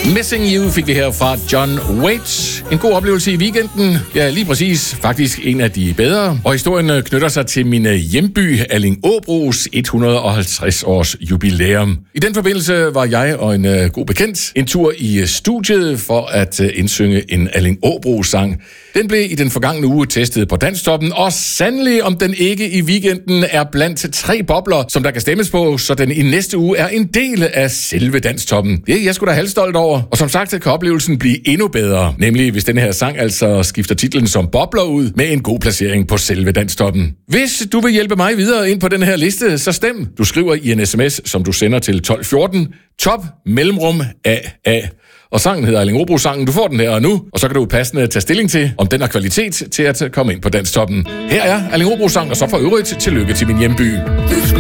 Missing You fik vi her fra John Waits. En god oplevelse i weekenden. Ja, lige præcis. Faktisk en af de bedre. Og historien knytter sig til min hjemby, Allingåbros 150 års jubilæum. I den forbindelse var jeg og en god bekendt en tur i studiet for at indsynge en Allingåbro-sang. Den blev i den forgangne uge testet på Dansktoppen, og sandelig om den ikke i weekenden er blandt 3 bobler, som der kan stemmes på, så den i næste uge er en del af selve Dansktoppen. Det er jeg sgu da halvstolt over. Og som sagt, kan oplevelsen blive endnu bedre, nemlig hvis den her sang altså skifter titlen som bobler ud med en god placering på selve Dansktoppen. Hvis du vil hjælpe mig videre ind på den her liste, så stem. Du skriver i en sms, som du sender til 1214, top mellemrum AA. Og sangen hedder Allingåbro-sangen. Du får den her og nu, og så kan du passende tage stilling til, om den har kvalitet til at komme ind på Dansktoppen. Her er Allingåbro-sang, og så for øvrigt tillykke til min hjemby.